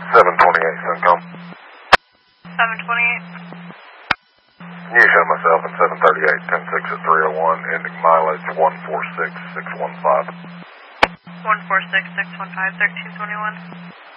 728 Syncom. 728. You show myself in 738, 10-6 at 301, ending mileage 146615. 146615, 1321.